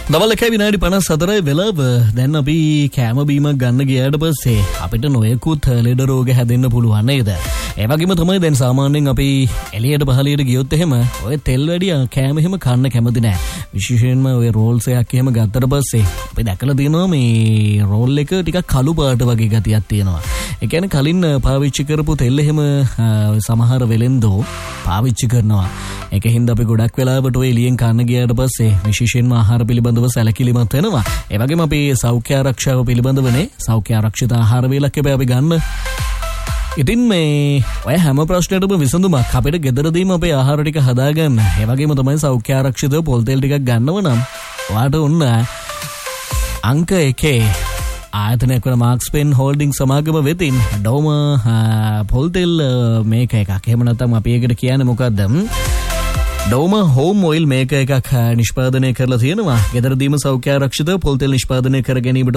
දවල් 1:54 වෙලාව. දැන් අපි කෑම බීමක් ගන්න ගියාට පස්සේ අපිට නොයෙකුත් ලෙඩ රෝග හැදෙන්න පුළුවන් නේද? ඒ වගේම තමයි දැන් සාමාන්‍යයෙන් අපි එළියට පහළියට ගියොත් එහෙම ඔය තෙල් වැඩි කෑම එහෙම කන්න කැමති නෑ. විශේෂයෙන්ම ඔය රෝල්ස් එකක් එහෙම ගත්තට පස්සේ අපි දැකලා තියෙනවා මේ රෝල් එක ටිකක් කළු පාට වගේ ගතියක් තියෙනවා. ඒ කියන්නේ කලින් පාවිච්චි කරපු තෙල් එහෙම සමහර වෙලෙන්දෝ පාවිච්චි කරනවා. ඒකින්ද අපි ගොඩක් වෙලාවට ඔය එළියෙන් කන්න ගියාට පස්සේ විශේෂයෙන්ම ආහාර පිළිබඳව සැලකිලිමත් වෙනවා. ඒ වගේම අපි සෞඛ්‍ය ආරක්ෂාව පිළිබඳවනේ සෞඛ්‍ය ආරක්ෂිත ආහාර වේලක් අපි ගන්න. ඉතින් මේ ඔය හැම ප්‍රශ්නයකටම විසඳුමක් අපිට ගෙදරදීම අපේ ආහාර ටික හදාගන්න. ඒ වගේම තමයි සෞඛ්‍ය ආරක්ෂිත පොල් තෙල් ටිකක් ගන්නව නම් ඔයාට ඔන්න අංක 1 ආයතනයක් වන මාක්ස් පෙන් හෝල්ඩින් සමාගම වෙතින් ඩෝම පොල් තෙල් මේක එකක්. එහෙම නැත්නම් අපි ඒකට කියන්නේ මොකද්ද? ඩෝම හෝම් ඔයිල් මේක එකක් නිෂ්පාදනය කරලා තියෙනවා. ගෙදරදීම සෞඛ්‍ය ආරක්ෂිත පොල් තෙල් නිෂ්පාදනය කර ගැනීමට